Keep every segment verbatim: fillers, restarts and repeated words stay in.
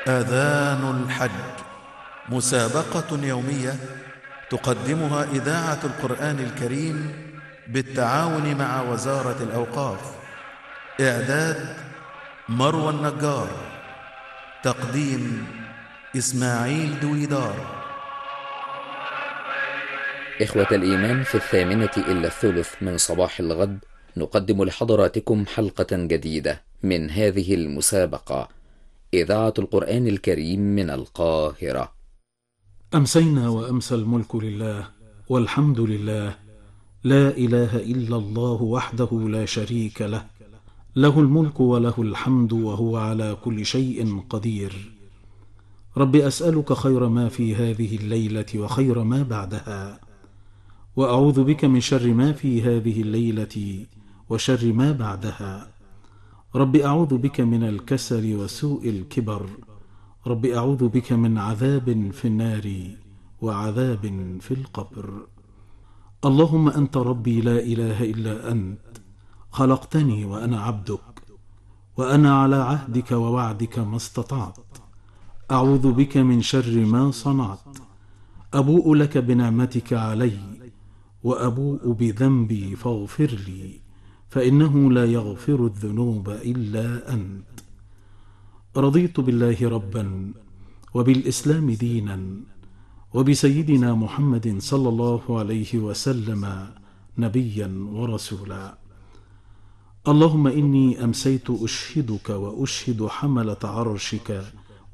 آذان الحج، مسابقة يومية تقدمها إذاعة القرآن الكريم بالتعاون مع وزارة الأوقاف. إعداد مروى النجار، تقديم إسماعيل دويدار. إخوة الإيمان، في الثامنة إلا الثلث من صباح الغد نقدم لحضراتكم حلقة جديدة من هذه المسابقة، إذاعة القرآن الكريم من القاهرة. أمسينا وأمسى الملك لله، والحمد لله، لا إله إلا الله وحده لا شريك له، له الملك وله الحمد وهو على كل شيء قدير. رب أسألك خير ما في هذه الليلة وخير ما بعدها، وأعوذ بك من شر ما في هذه الليلة وشر ما بعدها. رب أعوذ بك من الكسل وسوء الكبر. رب أعوذ بك من عذاب في النار وعذاب في القبر. اللهم أنت ربي لا إله إلا أنت، خلقتني وأنا عبدك، وأنا على عهدك ووعدك ما استطعت. أعوذ بك من شر ما صنعت. أبوء لك بنعمتك علي وأبوء بذنبي فاغفر لي، فإنه لا يغفر الذنوب إلا أنت. رضيت بالله ربا وبالإسلام دينا وبسيدنا محمد صلى الله عليه وسلم نبيا ورسولا. اللهم إني أمسيت أشهدك وأشهد حملة عرشك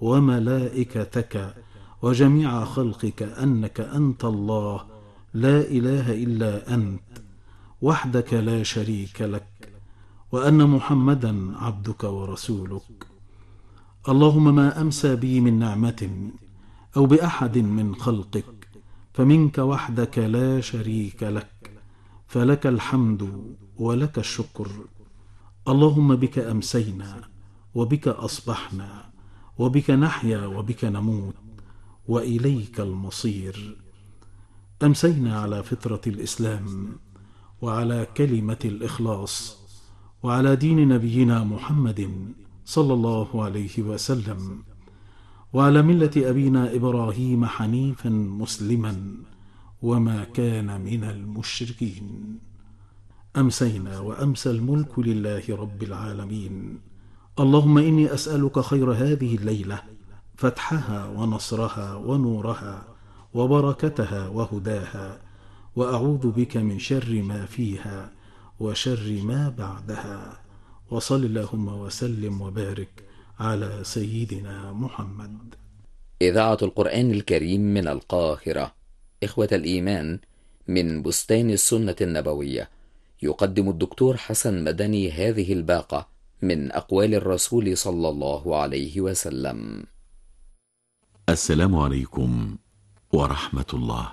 وملائكتك وجميع خلقك أنك أنت الله لا إله إلا أنت وحدك لا شريك لك، وأن محمدا عبدك ورسولك. اللهم ما أمسى بي من نعمة أو بأحد من خلقك فمنك وحدك لا شريك لك، فلك الحمد ولك الشكر. اللهم بك أمسينا وبك أصبحنا وبك نحيا وبك نموت وإليك المصير. أمسينا على فطرة الإسلام وعلى كلمة الإخلاص وعلى دين نبينا محمد صلى الله عليه وسلم، وعلى ملة أبينا إبراهيم حنيفا مسلما وما كان من المشركين. أمسينا وأمسى الملك لله رب العالمين. اللهم إني أسألك خير هذه الليلة، فتحها ونصرها ونورها وبركتها وهداها، وأعوذ بك من شر ما فيها وشر ما بعدها. وصل اللهم وسلم وبارك على سيدنا محمد. إذاعة القرآن الكريم من القاهرة. إخوة الإيمان، من بستان السنة النبوية يقدم الدكتور حسن مدني هذه الباقة من أقوال الرسول صلى الله عليه وسلم. السلام عليكم ورحمة الله.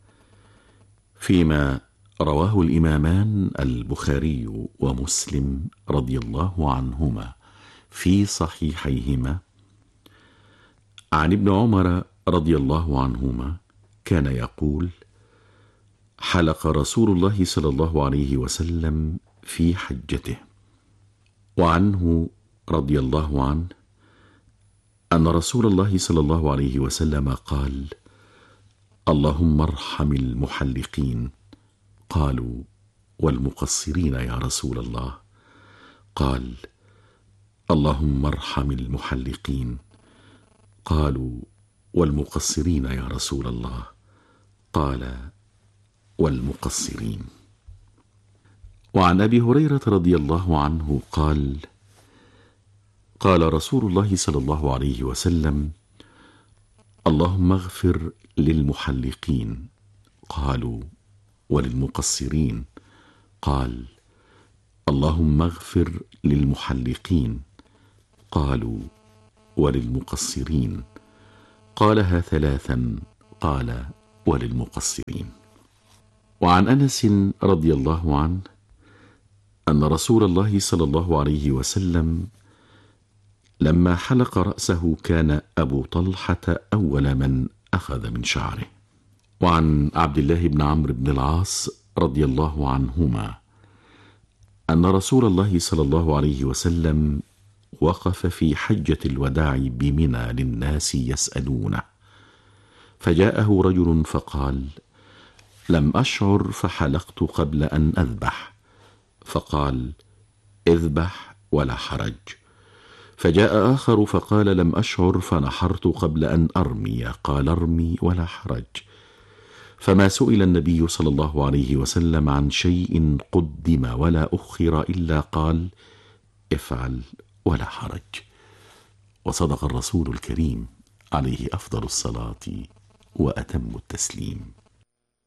فيما رواه الإمامان البخاري ومسلم رضي الله عنهما في صحيحيهما عن ابن عمر رضي الله عنهما كان يقول: حلق رسول الله صلى الله عليه وسلم في حجته. وعنه رضي الله عنه أن رسول الله صلى الله عليه وسلم قال: اللهم ارحم المحلقين. قالوا: والمقصرين يا رسول الله؟ قال: اللهم ارحم المحلقين. قالوا: والمقصرين يا رسول الله؟ قال: والمقصرين. وعن أبي هريرة رضي الله عنه قال: قال رسول الله صلى الله عليه وسلم: اللهم اغفر للمحلقين. قالوا: وللمقصرين؟ قال: اللهم اغفر للمحلقين. قالوا: وللمقصرين؟ قالها ثلاثا، قال: وللمقصرين. وعن أنس رضي الله عنه أن رسول الله صلى الله عليه وسلم لما حلق رأسه كان أبو طلحة أول من أخذ من شعره. وعن عبد الله بن عمرو بن العاص رضي الله عنهما أن رسول الله صلى الله عليه وسلم وقف في حجة الوداع بمنى للناس يسألونه، فجاءه رجل فقال: لم أشعر فحلقت قبل أن أذبح. فقال: اذبح ولا حرج. فجاء آخر فقال: لم أشعر فنحرت قبل أن أرمي. قال: ارمي ولا حرج. فما سئل النبي صلى الله عليه وسلم عن شيء قدم ولا أخر إلا قال: افعل ولا حرج. وصدق الرسول الكريم عليه أفضل الصلاة وأتم التسليم.